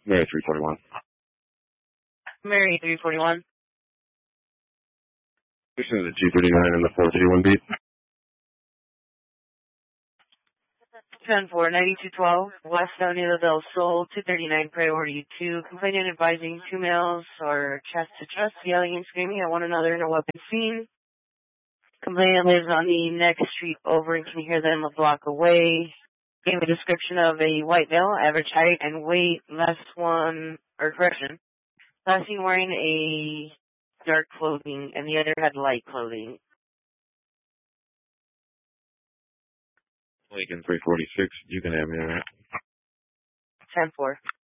Mary 341. Mary 341. This is the G39 and the 431 beat. 10-4, 9212, West Avenida del Sol, 239, priority 2. Complainant advising 2 males are chest to chest, yelling and screaming at one another in a weapon scene. Complainant lives on the next street over and can hear them a block away. Gave a description of a white male, average height and weight, last seen wearing a dark clothing and the other had light clothing. Lincoln 346, you can have me on that. 10-4.